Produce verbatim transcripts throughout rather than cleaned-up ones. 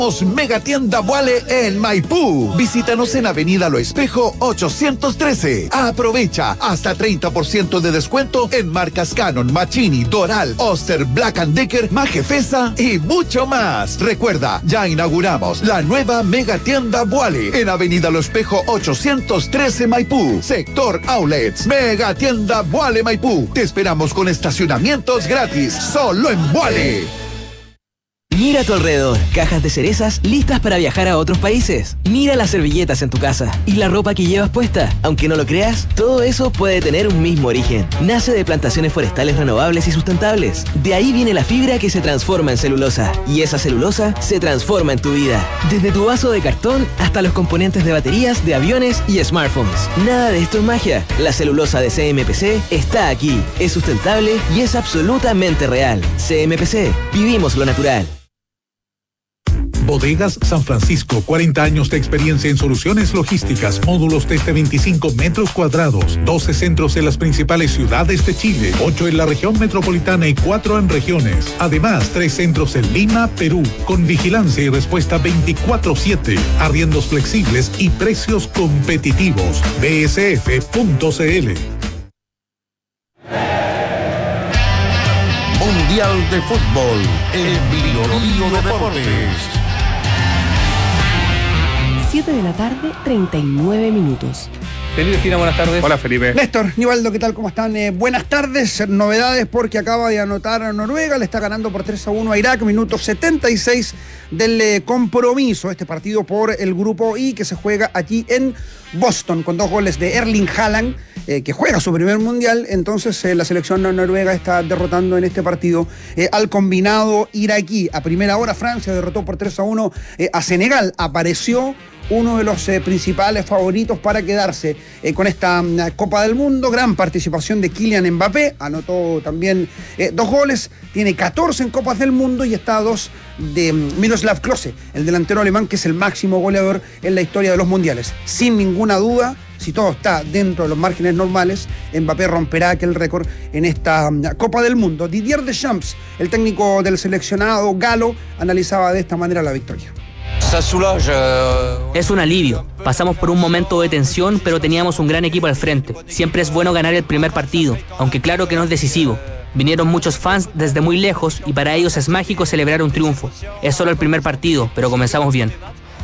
Mega Tienda Vuale en Maipú. Visítanos en Avenida Lo Espejo ochocientos trece. Aprovecha hasta treinta por ciento de descuento en marcas Canon, Machini, Doral, Oster, Black and Decker, Majefesa y mucho más. Recuerda, ya inauguramos la nueva Mega Tienda Vuale en Avenida Lo Espejo ochocientos trece Maipú. Sector Outlets. Mega Tienda Vuale Maipú. Te esperamos con estacionamientos gratis. Solo en Vuale. Mira a tu alrededor, cajas de cerezas listas para viajar a otros países. Mira las servilletas en tu casa y la ropa que llevas puesta. Aunque no lo creas, todo eso puede tener un mismo origen. Nace de plantaciones forestales renovables y sustentables. De ahí viene la fibra que se transforma en celulosa. Y esa celulosa se transforma en tu vida. Desde tu vaso de cartón hasta los componentes de baterías de aviones y smartphones. Nada de esto es magia. La celulosa de C M P C está aquí. Es sustentable y es absolutamente real. C M P C. Vivimos lo natural. Bodegas San Francisco, cuarenta años de experiencia en soluciones logísticas, módulos desde veinticinco metros cuadrados, doce centros en las principales ciudades de Chile, ocho en la región metropolitana y cuatro en regiones. Además, tres centros en Lima, Perú, con vigilancia y respuesta veinticuatro siete, arriendos flexibles y precios competitivos. B S F punto C L. Mundial de Fútbol, el Biolío de Deportes. siete de la tarde, treinta y nueve minutos. Felipe Espina, buenas tardes. Hola, Felipe. Néstor, Nivaldo, ¿qué tal? ¿Cómo están? Eh, buenas tardes. Novedades porque acaba de anotar a Noruega, le está ganando por tres a uno a Irak, minuto setenta y seis del eh, compromiso. Este partido por el grupo I que se juega aquí en Boston con dos goles de Erling Haaland, eh, que juega su primer mundial. Entonces eh, la selección noruega está derrotando en este partido eh, al combinado iraquí. A primera hora Francia derrotó por tres a uno eh, a Senegal. Apareció uno de los eh, principales favoritos para quedarse eh, con esta um, Copa del Mundo. Gran participación de Kylian Mbappé, anotó también eh, dos goles, tiene catorce en Copas del Mundo y está a dos de um, Miroslav Klose, el delantero alemán que es el máximo goleador en la historia de los mundiales. Sin ninguna duda, si todo está dentro de los márgenes normales, Mbappé romperá aquel récord en esta um, Copa del Mundo. Didier Deschamps, el técnico del seleccionado galo, analizaba de esta manera la victoria. Es un alivio. Pasamos por un momento de tensión, pero teníamos un gran equipo al frente. Siempre es bueno ganar el primer partido, aunque claro que no es decisivo. Vinieron muchos fans desde muy lejos y para ellos es mágico celebrar un triunfo. Es solo el primer partido, pero comenzamos bien.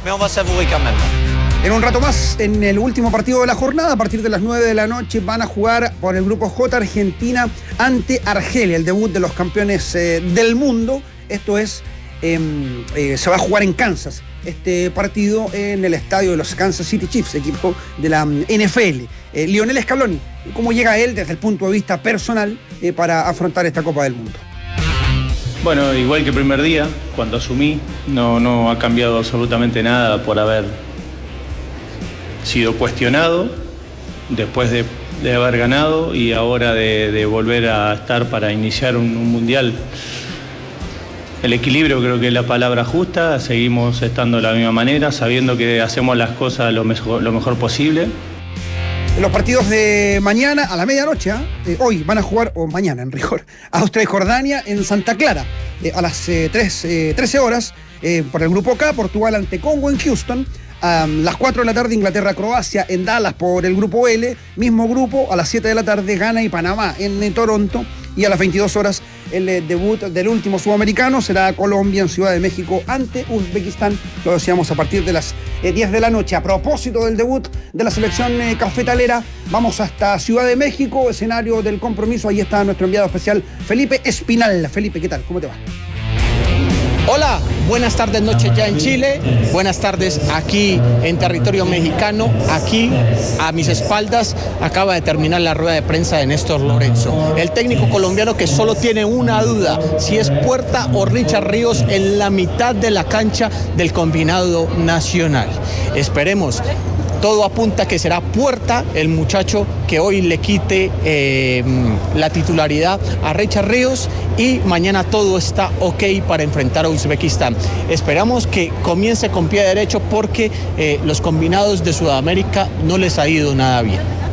En un rato más, en el último partido de la jornada, a partir de las nueve de la noche, van a jugar por el grupo J Argentina ante Argelia, el debut de los campeones eh, del mundo. Esto es, eh, eh, se va a jugar en Kansas. Este partido en el estadio de los Kansas City Chiefs, equipo de la N F L. Eh, Lionel Scaloni, ¿cómo llega él desde el punto de vista personal eh, para afrontar esta Copa del Mundo? Bueno, igual que el primer día, cuando asumí, no, no ha cambiado absolutamente nada por haber sido cuestionado después de, de haber ganado y ahora de, de volver a estar para iniciar un, un mundial. El equilibrio creo que es la palabra justa, seguimos estando de la misma manera, sabiendo que hacemos las cosas lo mejor, lo mejor posible. En los partidos de mañana a la medianoche, ¿eh? Eh, hoy van a jugar, o mañana en rigor, Austria y Jordania en Santa Clara, eh, a las eh, tres, eh, trece horas, eh, por el grupo K, Portugal ante Congo en Houston. A um, las cuatro de la tarde Inglaterra-Croacia en Dallas por el grupo L, mismo grupo. A las siete de la tarde Ghana y Panamá en, en Toronto, y a las veintidós horas el eh, debut del último sudamericano será Colombia en Ciudad de México ante Uzbekistán. Lo decíamos a partir de las eh, diez de la noche. A propósito del debut de la selección eh, cafetalera, vamos hasta Ciudad de México, escenario del compromiso. Ahí está nuestro enviado especial Felipe Espinal. Felipe, ¿qué tal? ¿Cómo te va? Hola, buenas tardes, noches ya en Chile, buenas tardes aquí en territorio mexicano. Aquí a mis espaldas acaba de terminar la rueda de prensa de Néstor Lorenzo, el técnico colombiano que solo tiene una duda, si es Puerta o Richard Ríos en la mitad de la cancha del combinado nacional. Esperemos. Todo apunta que será Puerta el muchacho que hoy le quite eh, la titularidad a Richard Ríos, y mañana todo está ok para enfrentar a Uzbekistán. Esperamos que comience con pie derecho porque eh, los combinados de Sudamérica no les ha ido nada bien.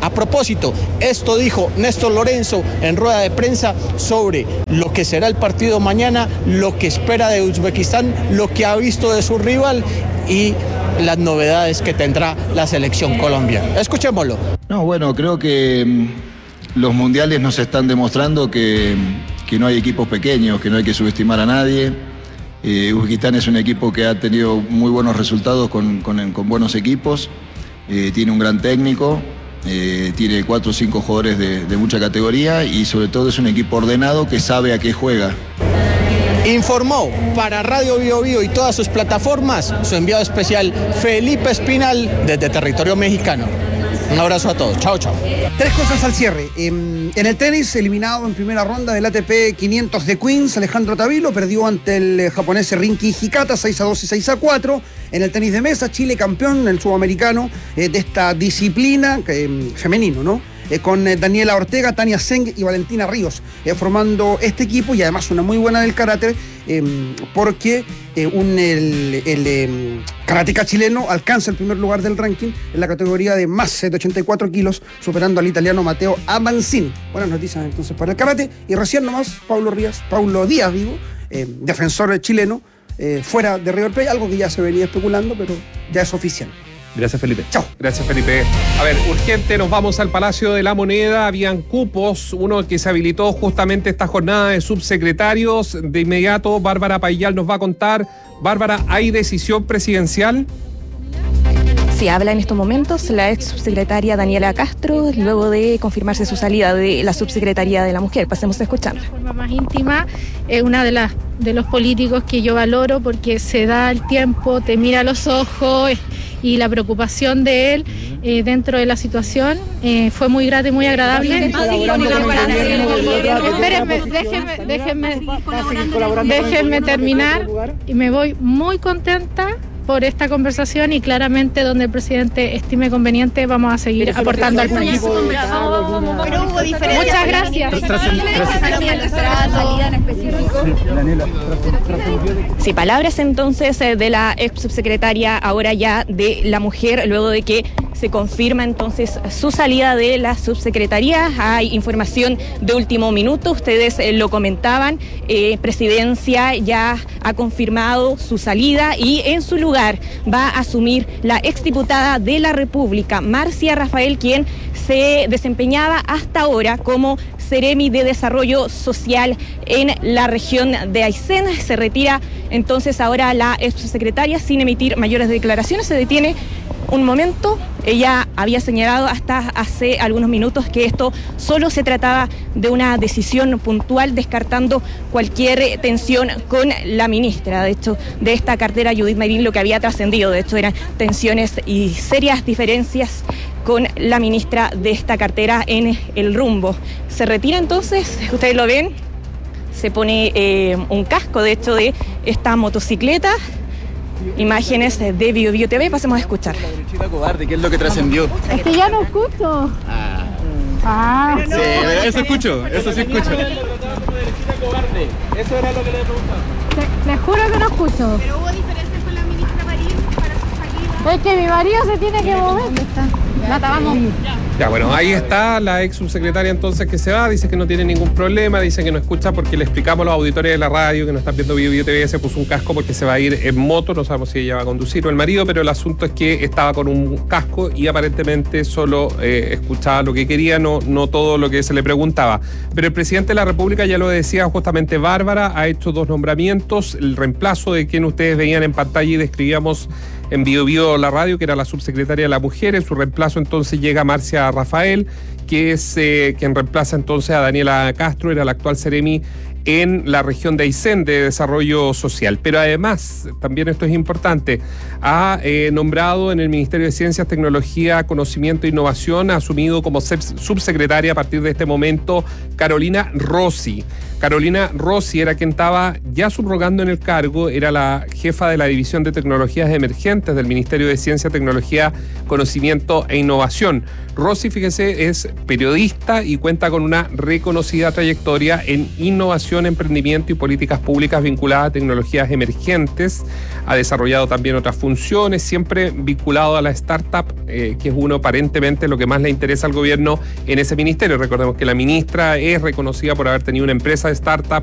A propósito, esto dijo Néstor Lorenzo en rueda de prensa sobre lo que será el partido mañana, lo que espera de Uzbekistán, lo que ha visto de su rival y las novedades que tendrá la selección colombiana. Escuchémoslo. No, bueno, creo que mm, los mundiales nos están demostrando que, que no hay equipos pequeños, que no hay que subestimar a nadie. Eh, Uzbekistán es un equipo que ha tenido muy buenos resultados con, con, con buenos equipos, eh, tiene un gran técnico, eh, tiene cuatro o cinco jugadores de, de mucha categoría y sobre todo es un equipo ordenado que sabe a qué juega. Informó para Radio Bio Bio y todas sus plataformas su enviado especial Felipe Espinal desde territorio mexicano. Un abrazo a todos. Chao, chao. Tres cosas al cierre. En, en el tenis, eliminado en primera ronda del A T P quinientos de Queens, Alejandro Tavilo perdió ante el japonés Rinki Hikata seis a dos y seis a cuatro. En el tenis de mesa, Chile campeón en el sudamericano eh, de esta disciplina, eh, femenino, ¿no? Eh, con eh, Daniela Ortega, Tania Zeng y Valentina Ríos eh, formando este equipo, y además una muy buena del karate, eh, porque eh, un, el, el eh, karateca chileno alcanza el primer lugar del ranking en la categoría de más de ochenta y cuatro kilos, superando al italiano Matteo Avanzini. Buenas noticias entonces para el karate. Y recién nomás, Paulo Díaz, Paulo Díaz, digo, eh, defensor chileno, eh, fuera de River Plate, algo que ya se venía especulando, pero ya es oficial. Gracias, Felipe. Chao. Gracias, Felipe. A ver, urgente, nos vamos al Palacio de la Moneda. Habían cupos, uno que se habilitó justamente esta jornada de subsecretarios. De inmediato, Bárbara Paillal nos va a contar. Bárbara, ¿hay decisión presidencial? Sí, habla en estos momentos la ex subsecretaria Daniela Castro, luego de confirmarse su salida de la subsecretaría de la Mujer. Pasemos a escucharla. De forma más íntima, es una de las de los políticos que yo valoro porque se da el tiempo, te mira a los ojos, y la preocupación de él eh, dentro de la situación eh, fue muy grata y muy agradable. Espérenme, déjenme, déjenme, déjenme terminar, y me voy muy contenta por esta conversación, y claramente donde el presidente estime conveniente vamos a seguir aportando al país. Muchas gracias. Sí, palabras entonces de la ex subsecretaria, ahora ya de la Mujer, luego de que se confirma entonces su salida de la subsecretaría. Hay información de último minuto, ustedes eh, lo comentaban, eh, Presidencia ya ha confirmado su salida y en su lugar va a asumir la exdiputada de la República, Marcia Rafael, quien se desempeñaba hasta ahora como Seremi de Desarrollo Social en la región de Aysén. Se retira entonces ahora la exsecretaria sin emitir mayores declaraciones, se detiene un momento. Ella había señalado hasta hace algunos minutos que esto solo se trataba de una decisión puntual, descartando cualquier tensión con la ministra. De hecho, de esta cartera, Judith Mayrín, lo que había trascendido, de hecho, eran tensiones y serias diferencias con la ministra de esta cartera en el rumbo. Se retira entonces, ustedes lo ven, se pone eh, un casco, de hecho, de esta motocicleta. Imágenes de Bio Bio T V, pasemos a escuchar. ¿Qué es lo que trascendió? Es que ya no escucho. Ah. Ah. Sí, eso escucho, eso sí escucho. Eso era lo que le preguntaba. Les juro que no escucho. Pero hubo diferencias con la ministra Marín para su salida. Es que mi marido se tiene que mover. ¿Dónde está? Nata, vamos. Ya, bueno, ahí está la ex subsecretaria entonces que se va, dice que no tiene ningún problema, dice que no escucha porque le explicamos a los auditores de la radio que no están viendo Bio Bio T V, se puso un casco porque se va a ir en moto, no sabemos si ella va a conducir o el marido, pero el asunto es que estaba con un casco y aparentemente solo eh, escuchaba lo que quería, no, no todo lo que se le preguntaba. Pero el presidente de la República, ya lo decía justamente Bárbara, ha hecho dos nombramientos, el reemplazo de quien ustedes veían en pantalla y describíamos en Bio Bio la radio, que era la subsecretaria de la Mujer. En su reemplazo entonces llega Marcia Rafael, que es eh, quien reemplaza entonces a Daniela Castro, era la actual Seremi en la región de Aysén de Desarrollo Social. Pero además, también esto es importante, ha eh, nombrado en el Ministerio de Ciencias, Tecnología, Conocimiento e Innovación, ha asumido como subsecretaria a partir de este momento Carolina Rossi. Carolina Rossi era quien estaba ya subrogando en el cargo, era la jefa de la División de Tecnologías Emergentes del Ministerio de Ciencia, Tecnología, Conocimiento e Innovación. Rossi, fíjese, es periodista y cuenta con una reconocida trayectoria en innovación, emprendimiento y políticas públicas vinculadas a tecnologías emergentes. Ha desarrollado también otras funciones, siempre vinculado a la startup, eh, que es uno aparentemente lo que más le interesa al gobierno en ese ministerio. Recordemos que la ministra es reconocida por haber tenido una empresa de startup